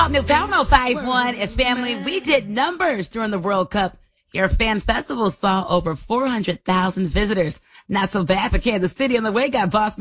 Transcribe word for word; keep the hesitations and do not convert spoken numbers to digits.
All new Power five one and family. We did numbers during the World Cup. Your fan festival saw over four hundred thousand visitors. Not so bad for Kansas City. On the way, got Boss